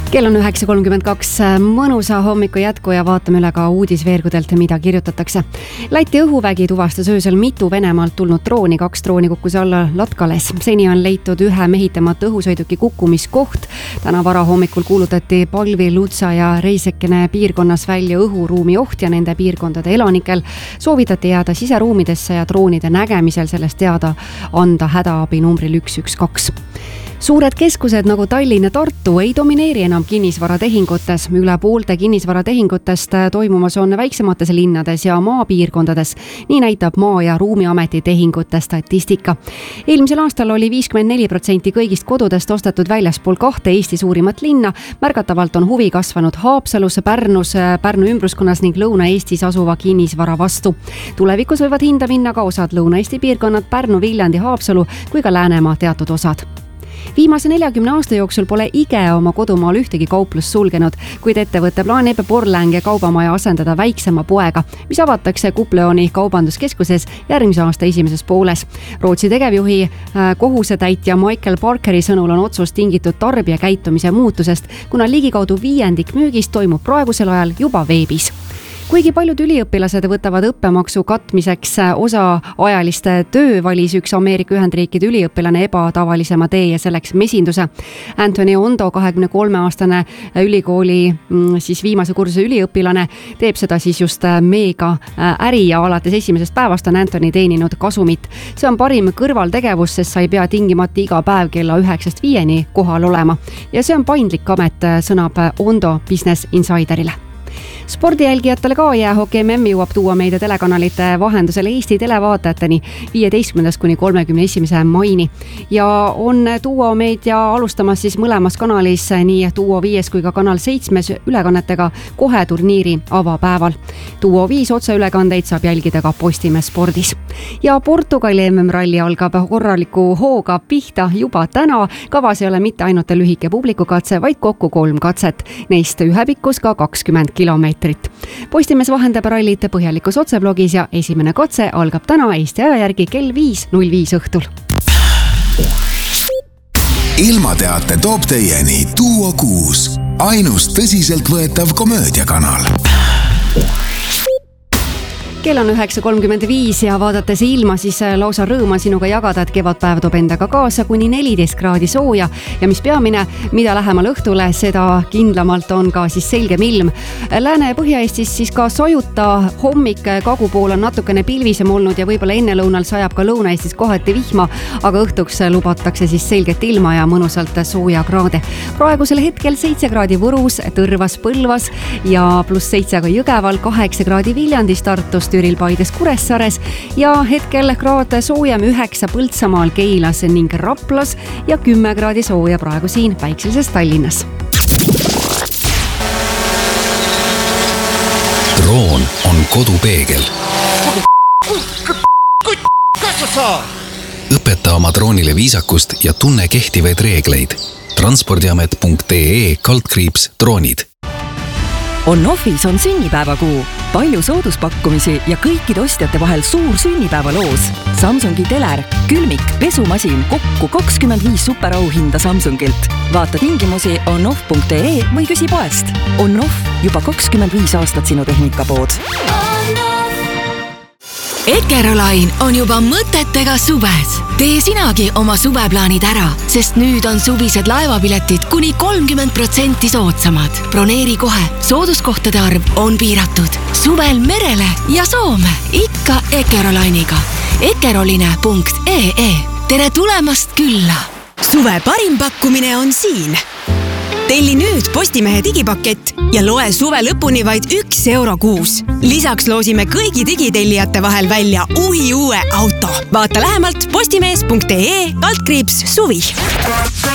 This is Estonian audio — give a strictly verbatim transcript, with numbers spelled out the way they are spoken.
Kell on üheksa kolmkümmend kaks, mõnusa hommiku jätku ja vaatame üle ka uudisveergudelt, mida kirjutatakse. Läti õhuvägi tuvastas öösel mitu Venemaalt tulnud drooni, kaks drooni kukkus alla Latkales. Seni on leitud ühe mehitamata õhusõiduki kukkumiskoht. Täna vara hommikul kuulutati Palvi, Lutsa ja Reisekene piirkonnas välja õhuruumi oht ja nende piirkondade elanikel soovitati jääda siseruumidesse ja droonide nägemisel sellest teada anda hädaabi numbril üks üks kaks. Suured keskused nagu Tallinn ja Tartu ei domineeri enam kinnisvaratehingutes. Üle poolte kinnisvaratehingutest toimumas on väiksemates linnades ja maapiirkondades. Nii näitab Maa- ja Ruumiameti tehingute statistika. Eelmisel aastal oli viiskümmend neli protsenti kõigist kodudest ostetud väljaspool kahte Eesti suurimat linna. Märgatavalt on huvi kasvanud Haapsalus, Pärnus, Pärnu ümbruskonnas ning Lõuna-Eestis asuva kinnisvara vastu. Tulevikus võivad hinda minna ka osad Lõuna-Eesti piirkonnad, Pärnu, Viljandi, Haapsalu kui ka Läänemaa teatud osad. Viimase neljakümne aasta jooksul pole IKEA oma kodumaal ühtegi kauplust sulgenud, kuid ettevõte plaanib Borlänge kaubamaja asendada väiksema poega, mis avatakse Kupleoni kaubanduskeskuses järgmise aasta esimeses pooles. Rootsi tegevjuhi kohusetäitja Michael Parkeri sõnul on otsus tingitud tarbija käitumise muutusest, kuna ligikaudu viiendik müügist toimub praegusel ajal juba veebis. Kuigi paljud üliõpilased võtavad õppemaksu katmiseks osa ajaliste töö, valis üks Ameerika Ühendriikide üliõpilane ebatavalisema tee ja selleks mesinduse. Anthony Ondo, kahekümne kolme aastane ülikooli siis viimase kursuse üliõpilane, teeb seda siis just meega äri ja alates esimesest päevast on Anthony teeninud kasumit. See on parim kõrvaltegevus, sest sa ei pea tingimata iga päev kella üheksast viieni kohal olema. Ja see on paindlik amet, sõnab Ondo Business Insiderile. Spordijälgijatele ka jäähoki M M jõuab tuua meid telekanalite vahendusel Eesti televaatajateni viieteistkümnendast kuni kolmekümne esimese maini. Ja on tuua meid ja alustamas siis mõlemas kanalis nii tuua viies kui ka kanal seitsmes ülekannetega kohe turniiri avapäeval. tuua viis otseülekandeid saab jälgida ka Postimees spordis. Ja Portugali M M ralli algab korraliku hooga pihta juba täna. Kavas ei ole mitte ainult lühike publikukatse, vaid kokku kolm katset. Neist ühe pikkus ka kakskümmend kilomeetrit. Postimees vahendab rallit põhjalikus otseblogis ja esimene katse algab täna Eesti aja järgi kell viis null viis õhtul. Ilmateate toob teieni Duo kuus, ainus tõsiselt võetav komöödiakanal. Kell on üheksa kolmkümmend viis ja vaadates ilma, siis lausa rõõm on sinuga jagada, et kevadpäev toob endaga kaasa kuni neliteist kraadi sooja ja mis peamine, mida lähemal õhtule, seda kindlamalt on ka siis selgem ilm. Lääne- ja Põhja-Eestis siis ka sajuta hommik, kagupool on natukene pilvisem olnud ja võib-olla enne lõunal sajab ka Lõuna-Eestis kohati vihma, aga õhtuks lubatakse siis selget ilma ja mõnusalt sooja kraade. Praegusel hetkel seitse kraadi Võrus, Tõrvas, Põlvas ja pluss seitse ka Jõgeval, kaheksa kraadi Viljandis, Tartus, Türil, Paides, Kuressaares ja hetkel kraad soojem üheksa Põltsamaal, Keilas ning Raplas ja kümme kraadi sooja praegu siin väikselises Tallinnas. Droon on kodupeegel. Õpeta oma droonile viisakust ja tunne kehtivaid reegleid. transpordiamet punkt ee kaldkriips droonid. On-Offis on sünnipäevakuu. Palju sooduspakkumisi ja kõikide ostjate vahel suur sünnipäevaloos. Samsungi teler, külmik, pesumasin, kokku kakskümmend viis superauhinda Samsungilt. Vaata tingimusi on-off punkt ee või küsi poest. On-Off juba kakskümmend viis aastat sinu tehnikapood. Ekerolain on juba mõtetega suves. Tee sinagi oma suveplaanid ära, sest nüüd on suvised laevapiletid kuni kolmkümmend protsenti soodsamad. Broneeri kohe, sooduskohtade arv on piiratud. Suvel merele ja Soome, ikka Ekerolainiga. ekeroline punkt ee. Tere tulemast külla! Suve parim pakkumine on siin. Telli nüüd Postimehe digipakett ja loe suve lõpuni vaid üks euro kuus. Lisaks loosime kõigi digitellijate vahel välja uhi uue auto. Vaata lähemalt postimees punkt ee kaldkriips suvi.